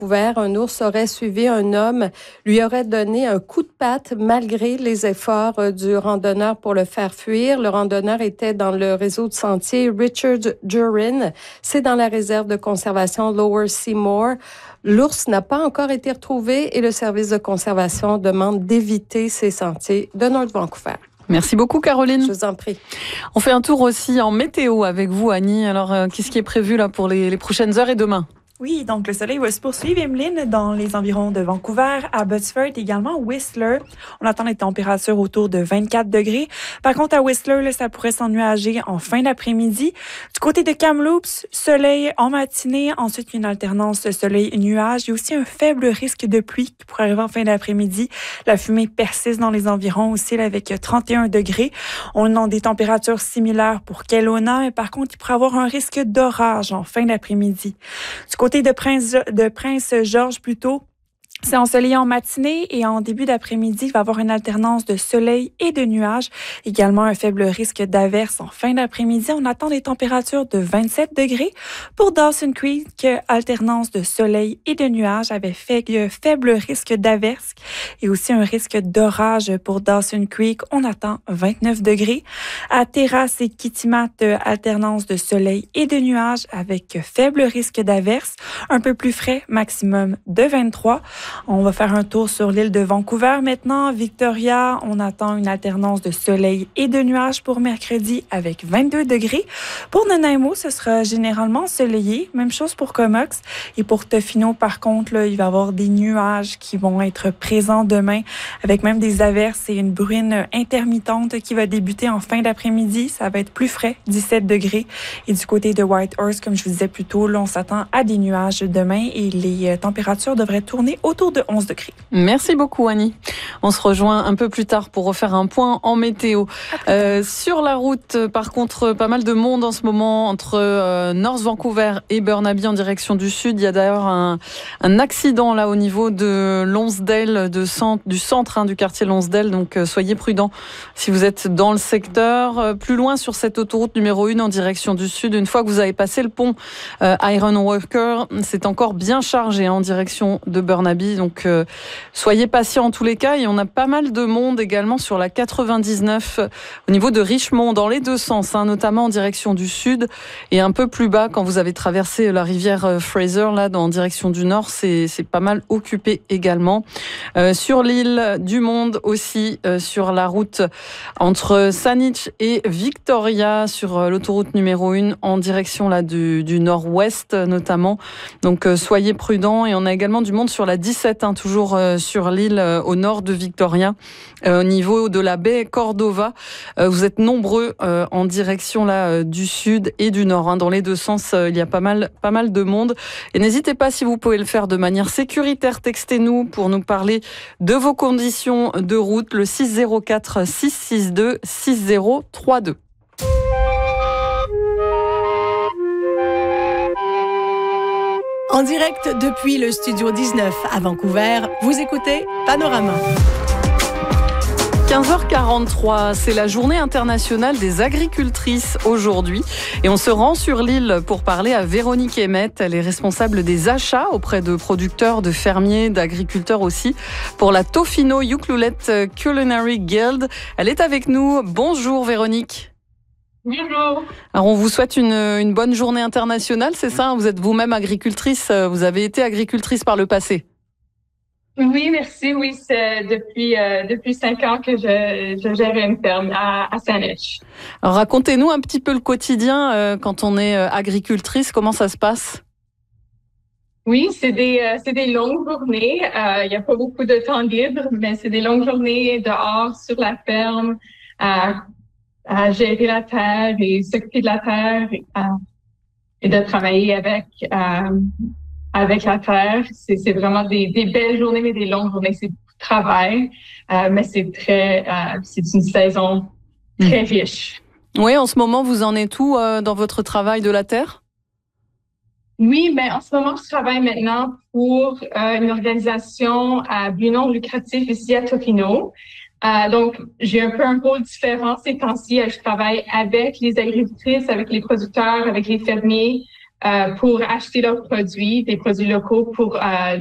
Vancouver, un ours aurait suivi un homme, lui aurait donné un coup de patte malgré les efforts du randonneur pour le faire fuir. Le randonneur était dans le réseau de sentiers Richard Durin. C'est dans la réserve de conservation Lower Seymour. L'ours n'a pas encore été retrouvé et le service de conservation demande d'éviter ces sentiers de North Vancouver. Merci beaucoup, Caroline. Je vous en prie. On fait un tour aussi en météo avec vous, Annie. Alors, qu'est-ce qui est prévu là pour les prochaines heures et demain? Oui, donc le soleil va se poursuivre, Emeline, dans les environs de Vancouver, Abbotsford, également Whistler. On attend les températures autour de 24 degrés. Par contre, à Whistler, là, ça pourrait s'ennuager en fin d'après-midi. Du côté de Kamloops, soleil en matinée, ensuite une alternance de soleil-nuage. Il y a aussi un faible risque de pluie qui pourrait arriver en fin d'après-midi. La fumée persiste dans les environs aussi, là, avec 31 degrés. On a des températures similaires pour Kelowna, mais par contre, il pourrait y avoir un risque d'orage en fin d'après-midi. Du côté de Prince George plutôt, c'est ensoleillé en matinée et en début d'après-midi, il va y avoir une alternance de soleil et de nuages. Également un faible risque d'averse en fin d'après-midi. On attend des températures de 27 degrés. Pour Dawson Creek, alternance de soleil et de nuages avec faible risque d'averse et aussi un risque d'orage pour Dawson Creek. On attend 29 degrés. À Terrace et Kitimat, alternance de soleil et de nuages avec faible risque d'averse. Un peu plus frais, maximum de 23. On va faire un tour sur l'île de Vancouver maintenant. Victoria, on attend une alternance de soleil et de nuages pour mercredi avec 22 degrés. Pour Nanaimo, ce sera généralement ensoleillé. Même chose pour Comox. Et pour Tofino, par contre, là, il va y avoir des nuages qui vont être présents demain avec même des averses et une bruine intermittente qui va débuter en fin d'après-midi. Ça va être plus frais, 17 degrés. Et du côté de Whitehorse, comme je vous disais plus tôt, là, on s'attend à des nuages demain et les températures devraient tourner autour de 11 degrés. Merci beaucoup, Annie. On se rejoint un peu plus tard pour refaire un point en météo. Sur la route, par contre, pas mal de monde en ce moment entre North Vancouver et Burnaby en direction du sud. Il y a d'ailleurs un accident là au niveau de Lonsdale, du centre du quartier Lonsdale. Donc soyez prudents si vous êtes dans le secteur. Plus loin sur cette autoroute numéro 1 en direction du sud, une fois que vous avez passé le pont Ironworker, c'est encore bien chargé en direction de Burnaby. Donc, soyez patients en tous les cas. Et on a pas mal de monde également sur la 99 au niveau de Richmond, dans les deux sens, notamment en direction du sud et un peu plus bas quand vous avez traversé la rivière Fraser, là, en direction du nord. C'est pas mal occupé également. Sur l'île du Monde aussi, sur la route entre Saanich et Victoria, sur l'autoroute numéro 1 en direction là, du nord-ouest notamment. Donc, soyez prudents. Et on a également du monde sur la 17, toujours sur l'île au nord de Victoria, au niveau de la baie Cordova. Vous êtes nombreux en direction là du sud et du nord. Dans les deux sens, il y a pas mal de monde. Et n'hésitez pas, si vous pouvez le faire de manière sécuritaire, textez-nous pour nous parler de vos conditions de route, le 604 662 6032. En direct depuis le Studio 19 à Vancouver, vous écoutez Panorama. 15h43, c'est la journée internationale des agricultrices aujourd'hui. Et on se rend sur l'île pour parler à Véronique Emmett. Elle est responsable des achats auprès de producteurs, de fermiers, d'agriculteurs aussi, pour la Tofino Ucluelet Culinary Guild. Elle est avec nous. Bonjour Véronique. Bonjour. Alors on vous souhaite une bonne journée internationale, c'est ça? Vous êtes vous-même agricultrice, vous avez été agricultrice par le passé. Oui, merci. Oui, c'est depuis 5 ans que je gère une ferme à Saanich. Alors racontez-nous un petit peu le quotidien quand on est agricultrice, comment ça se passe? Oui, c'est des longues journées. Il n'y a pas beaucoup de temps libre, mais c'est des longues journées dehors sur la ferme à gérer la terre et s'occuper de la terre et de travailler avec la terre. C'est vraiment des belles journées, mais des longues journées. C'est du travail, mais c'est une saison très riche. Oui, en ce moment, vous en êtes où dans votre travail de la terre? Oui, mais en ce moment, je travaille maintenant pour une organisation à but non lucratif ici à Tofino. Donc, j'ai un peu un rôle différent ces temps-ci. Je travaille avec les agricultrices, avec les producteurs, avec les fermiers pour acheter leurs produits, des produits locaux pour